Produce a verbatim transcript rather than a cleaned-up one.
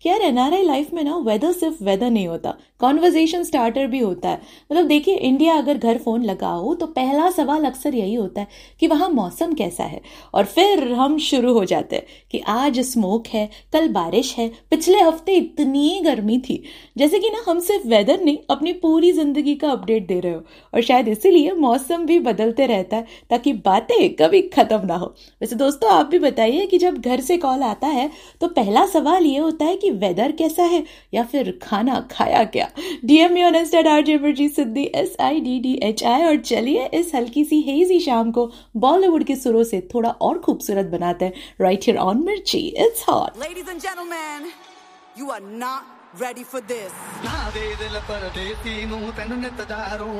कि यार NRI life में ना वेदर सिर्फ वेदर नहीं होता, कॉन्वर्जेशन स्टार्टर भी होता है। मतलब देखिए, इंडिया अगर घर फोन लगा हो तो पहला सवाल अक्सर यही होता है कि वहाँ मौसम कैसा है, और फिर हम शुरू हो जाते हैं कि आज स्मोक है, कल बारिश है, पिछले हफ्ते इतनी गर्मी थी। जैसे कि ना हम सिर्फ वेदर नहीं, अपनी पूरी जिंदगी का अपडेट दे रहे हो। और शायद इसीलिए मौसम भी बदलते रहता है ताकि बातें कभी खत्म ना हो। वैसे दोस्तों, आप भी बताइए कि जब घर से कॉल आता है तो पहला सवाल ये होता है कि वेदर कैसा है या फिर खाना खाया क्या। DM me on Insta RJ Barjit Siddhi, S I D D H I. और चलिए इस हल्की सी हेजी शाम को बॉलीवुड के सुरों से थोड़ा और खूबसूरत बनाते हैं, राइट हियर ऑन मिर्ची। It's hot. Ladies and gentlemen, you are not ready for this. ना दे दिल परदेसी नूं तैनूं नित दारों